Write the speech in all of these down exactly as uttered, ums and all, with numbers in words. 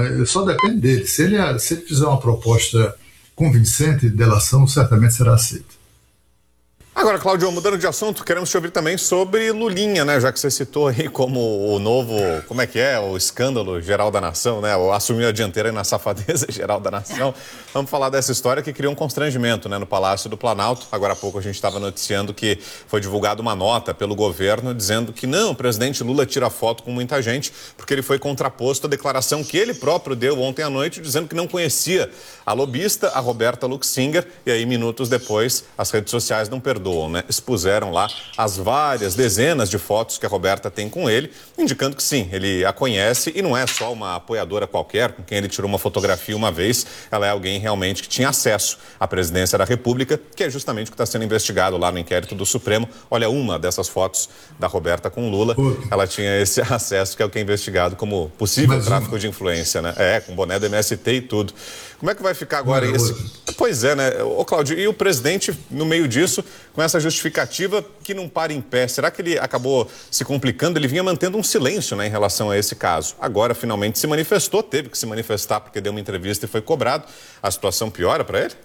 Não, só depende dele. Se ele, se ele fizer uma proposta convincente de delação, certamente será aceita. Agora, Cláudio, mudando de assunto, queremos te ouvir também sobre Lulinha, né? Já que você citou aí como o novo, como é que é, o escândalo geral da nação, né? Ou assumiu a dianteira na safadeza geral da nação. Vamos falar dessa história que criou um constrangimento, né, no Palácio do Planalto. Agora há pouco a gente estava noticiando que foi divulgada uma nota pelo governo dizendo que não, o presidente Lula tira foto com muita gente porque ele foi contraposto à declaração que ele próprio deu ontem à noite, dizendo que não conhecia a lobista, a Roberta Luxinger, e aí minutos depois as redes sociais não perdoam. Né? Expuseram lá as várias dezenas de fotos que a Roberta tem com ele, indicando que sim, ele a conhece e não é só uma apoiadora qualquer com quem ele tirou uma fotografia uma vez, ela é alguém realmente que tinha acesso à presidência da República, que é justamente o que está sendo investigado lá no inquérito do Supremo. Olha, uma dessas fotos da Roberta com Lula, ela tinha esse acesso que é o que é investigado como possível Mas, tráfico de influência, né? É, com boné do M S T e tudo. Como é que vai ficar agora esse... Pois é, né? Ô, Cláudio, e o presidente, no meio disso, com essa justificativa que não para em pé, será que ele acabou se complicando? Ele vinha mantendo um silêncio, né, em relação a esse caso. Agora, finalmente, se manifestou, teve que se manifestar porque deu uma entrevista e foi cobrado. A situação piora para ele?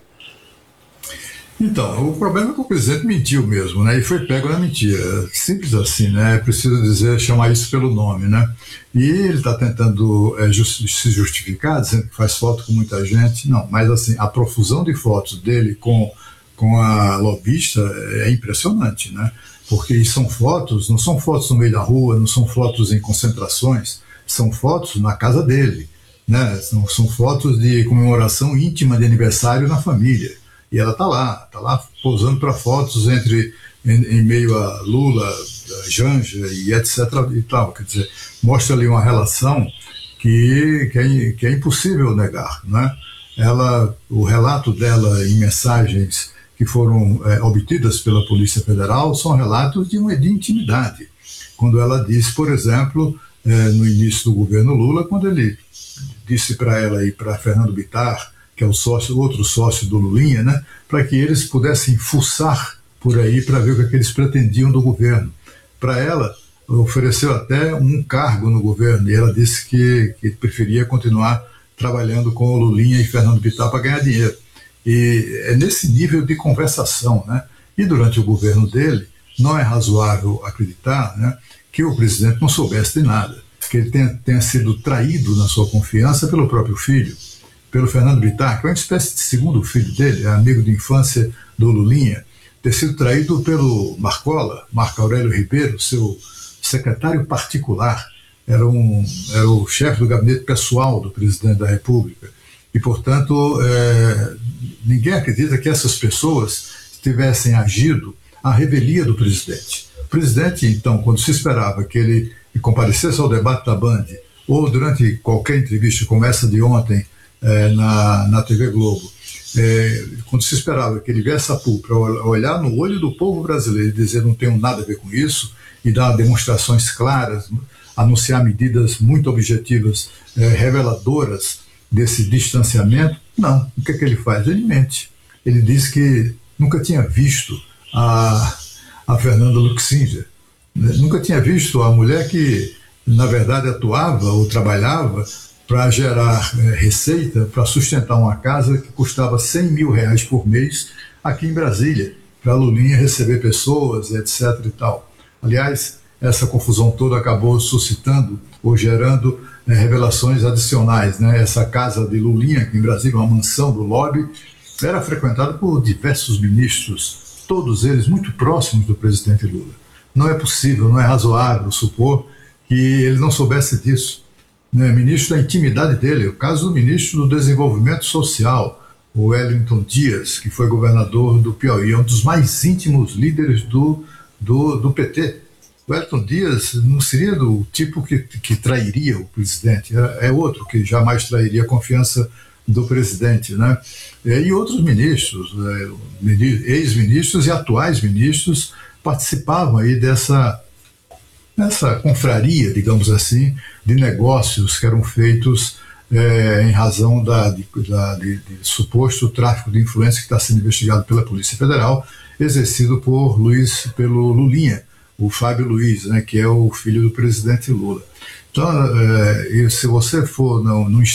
Então, o problema é que o presidente mentiu mesmo, né? E foi pego na mentira. Simples assim, né? É preciso dizer, chamar isso pelo nome, né? E ele está tentando é, just, se justificar, dizendo que faz foto com muita gente. Não, mas assim, a profusão de fotos dele com, com a lobista é impressionante, né? Porque são fotos, não são fotos no meio da rua, não são fotos em concentrações, são fotos na casa dele, né? São, são fotos de comemoração íntima de aniversário na família. E ela está lá, está lá posando para fotos entre, em, em meio a Lula, a Janja e etc e tal. Quer dizer, mostra ali uma relação que, que, é, que é impossível negar, né? Ela, o relato dela em mensagens que foram é, obtidas pela Polícia Federal são relatos de, uma, de intimidade. Quando ela disse, por exemplo, é, no início do governo Lula, quando ele disse para ela e para Fernando Bittar, que é o sócio, outro sócio do Lulinha, né, para que eles pudessem fuçar por aí para ver o que, é que eles pretendiam do governo. Para ela, ofereceu até um cargo no governo, e ela disse que, que preferia continuar trabalhando com o Lulinha e Fernando Bittar para ganhar dinheiro. E é nesse nível de conversação, né? E durante o governo dele, não é razoável acreditar, né, que o presidente não soubesse de nada, que ele tenha, tenha sido traído na sua confiança pelo próprio filho, pelo Fernando Bittar, que é uma espécie de segundo filho dele, é amigo de infância do Lulinha, ter sido traído pelo Marcola, Marco Aurélio Ribeiro, seu secretário particular, era, um, era o chefe do gabinete pessoal do presidente da República. E, portanto, é, ninguém acredita que essas pessoas tivessem agido à revelia do presidente. O presidente, então, quando se esperava que ele comparecesse ao debate da Band, ou durante qualquer entrevista como essa de ontem, É, na, na T V Globo, é, quando se esperava que ele viesse a público para olhar no olho do povo brasileiro e dizer não tenho nada a ver com isso, e dar demonstrações claras, anunciar medidas muito objetivas, é, reveladoras desse distanciamento, não. O que é que ele faz? Ele mente. Ele diz que nunca tinha visto a, a Fernanda Luxinger, né? Nunca tinha visto a mulher que, na verdade, atuava ou trabalhava para gerar é, receita, para sustentar uma casa que custava cem mil reais por mês aqui em Brasília, para a Lulinha receber pessoas, etc e tal. Aliás, essa confusão toda acabou suscitando ou gerando é, revelações adicionais, né? Essa casa de Lulinha, aqui em Brasília, uma mansão do lobby, era frequentada por diversos ministros, todos eles muito próximos do presidente Lula. Não é possível, não é razoável supor que ele não soubesse disso. Né, ministro da intimidade dele, o caso do ministro do Desenvolvimento Social, o Wellington Dias, que foi governador do Piauí, é um dos mais íntimos líderes do, do, do P T. O Wellington Dias não seria do tipo que, que trairia o presidente, é, é outro que jamais trairia a confiança do presidente, né? E outros ministros, é, ex-ministros e atuais ministros participavam aí dessa nessa confraria, digamos assim, de negócios que eram feitos é, em razão da, de, da, de, de suposto tráfico de influência que está sendo investigado pela Polícia Federal, exercido por Luiz, pelo Lulinha, o Fábio Luiz, né, que é o filho do presidente Lula. Então, é, se você for no, no